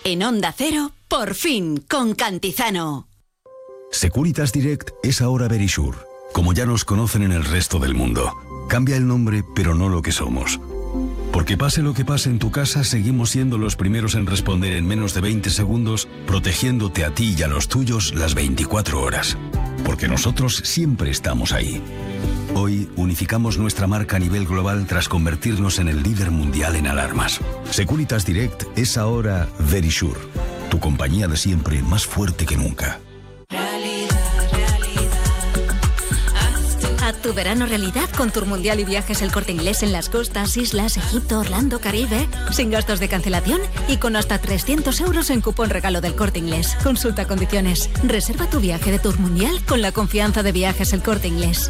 En Onda Cero, por fin, con Cantizano. Securitas Direct es ahora Verisure, como ya nos conocen en el resto del mundo. Cambia el nombre, pero no lo que somos. Porque pase lo que pase en tu casa, seguimos siendo los primeros en responder en menos de 20 segundos, protegiéndote a ti y a los tuyos las 24 horas. Porque nosotros siempre estamos ahí. Hoy unificamos nuestra marca a nivel global tras convertirnos en el líder mundial en alarmas. Securitas Direct es ahora Verisure, tu compañía de siempre más fuerte que nunca. Haz tu verano realidad con Tour Mundial y Viajes El Corte Inglés en las costas, islas, Egipto, Orlando, Caribe, sin gastos de cancelación y con hasta 300 euros en cupón regalo del Corte Inglés. Consulta condiciones. Reserva tu viaje de Tour Mundial con la confianza de Viajes El Corte Inglés.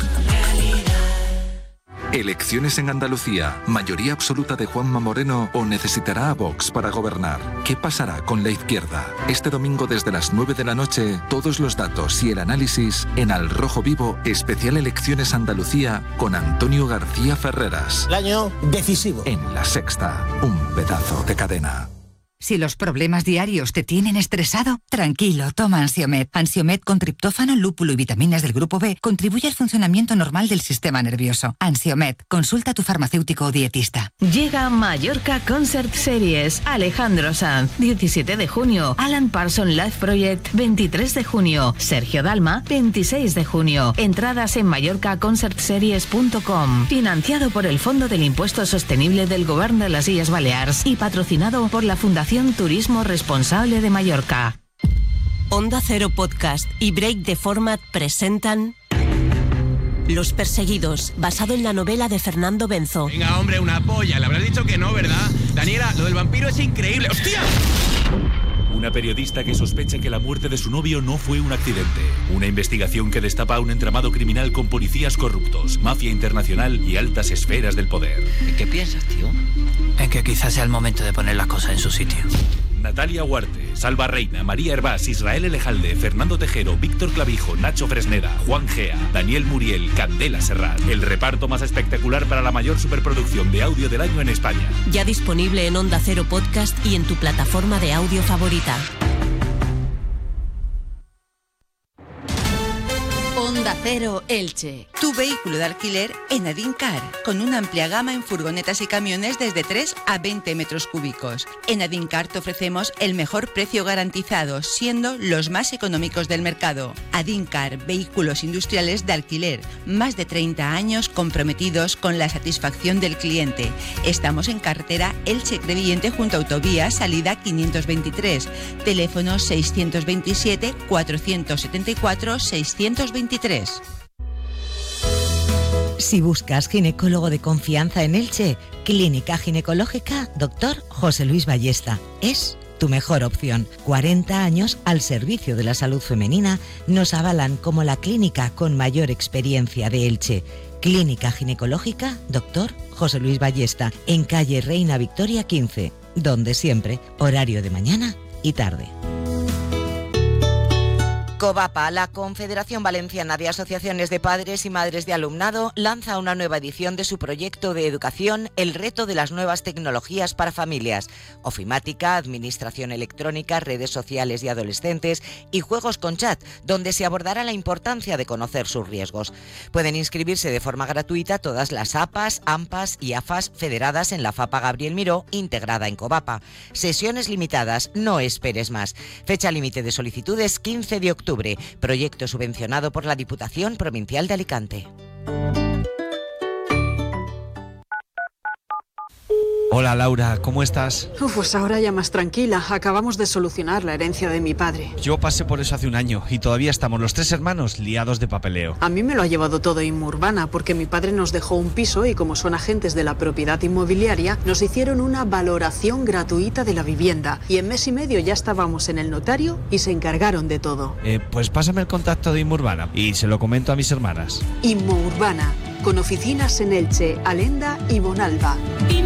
Elecciones en Andalucía, mayoría absoluta de Juanma Moreno o necesitará a Vox para gobernar. ¿Qué pasará con la izquierda? Este domingo desde las 9 de la noche, todos los datos y el análisis en Al Rojo Vivo, especial Elecciones Andalucía con Antonio García Ferreras. El año decisivo. En La Sexta, un pedazo de cadena. Si los problemas diarios te tienen estresado, tranquilo, toma Ansiomed. Ansiomed con triptófano, lúpulo y vitaminas del grupo B contribuye al funcionamiento normal del sistema nervioso. Ansiomed, consulta a tu farmacéutico o dietista. Llega Mallorca Concert Series. Alejandro Sanz, 17 de junio. Alan Parsons Live Project, 23 de junio. Sergio Dalma, 26 de junio. Entradas en mallorcaconcertseries.com. Financiado por el Fondo del Impuesto Sostenible del Govern de las Illes Balears y patrocinado por la Fundación Turismo Responsable de Mallorca. Onda Cero Podcast y Break the Format presentan Los Perseguidos, basado en la novela de Fernando Benzo. Venga, hombre, una polla. Le habrás dicho que no, ¿verdad? Daniela, lo del vampiro es increíble. ¡Hostia! Una periodista que sospecha que la muerte de su novio no fue un accidente. Una investigación que destapa un entramado criminal con policías corruptos, mafia internacional y altas esferas del poder. ¿En qué piensas, tío? En que quizás sea el momento de poner las cosas en su sitio. Natalia Huarte, Salva Reina, María Hervás, Israel Elejalde, Fernando Tejero, Víctor Clavijo, Nacho Fresneda, Juan Gea, Daniel Muriel, Candela Serrat. El reparto más espectacular para la mayor superproducción de audio del año en España. Ya disponible en Onda Cero Podcast y en tu plataforma de audio favorita. Onda Cero Elche. Tu vehículo de alquiler en Adincar, con una amplia gama en furgonetas y camiones desde 3 a 20 metros cúbicos. En Adincar te ofrecemos el mejor precio garantizado, siendo los más económicos del mercado. Adincar, vehículos industriales de alquiler. Más de 30 años comprometidos con la satisfacción del cliente. Estamos en carretera Elche-Crevillente junto a Autovía, salida 523. Teléfono 627 474 623. Si buscas ginecólogo de confianza en Elche, Clínica Ginecológica Dr. José Luis Ballesta es tu mejor opción. 40 años al servicio de la salud femenina nos avalan como la clínica con mayor experiencia de Elche. Clínica Ginecológica Dr. José Luis Ballesta, en calle Reina Victoria 15, donde siempre, horario de mañana y tarde. COVAPA, la Confederación Valenciana de Asociaciones de Padres y Madres de Alumnado, lanza una nueva edición de su proyecto de educación, El reto de las nuevas tecnologías para familias, ofimática, administración electrónica, redes sociales y adolescentes y juegos con chat, donde se abordará la importancia de conocer sus riesgos. Pueden inscribirse de forma gratuita todas las APAs, AMPAs y AFAs federadas en la FAPA Gabriel Miró, integrada en COVAPA. Sesiones limitadas, no esperes más. Fecha límite de solicitudes 15 de octubre. Proyecto subvencionado por la Diputación Provincial de Alicante. Hola Laura, ¿cómo estás? Pues ahora ya más tranquila. Acabamos de solucionar la herencia de mi padre. Yo pasé por eso hace un año y todavía estamos los 3 hermanos liados de papeleo. A mí me lo ha llevado todo Inmurbana porque mi padre nos dejó un piso y como son agentes de la propiedad inmobiliaria, nos hicieron una valoración gratuita de la vivienda y en mes y medio ya estábamos en el notario y se encargaron de todo. Pues pásame el contacto de Inmurbana y se lo comento a mis hermanas. Inmurbana, con oficinas en Elche, Alenda y Bonalba.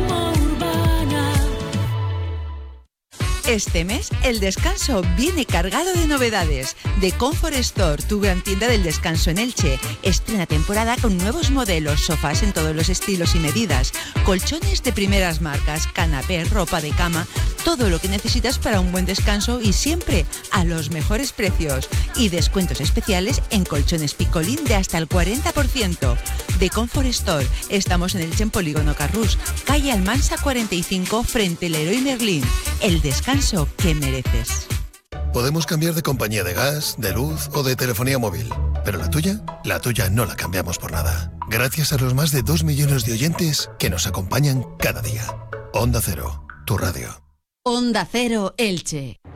Este mes, el descanso viene cargado de novedades. The Comfort Store, tu gran tienda del descanso en Elche. Estrena temporada con nuevos modelos, sofás en todos los estilos y medidas, colchones de primeras marcas, canapés, ropa de cama, Todo lo que necesitas para un buen descanso y siempre a los mejores precios. Y descuentos especiales en colchones Picolín de hasta el 40%. De Comfort Store. Estamos en el Polígono Carrús, calle Almansa 45, frente al Leroy Merlin. El descanso que mereces. Podemos cambiar de compañía de gas, de luz o de telefonía móvil. Pero la tuya no la cambiamos por nada. Gracias a los más de 2 millones de oyentes que nos acompañan cada día. Onda Cero, tu radio. Onda Cero Elche.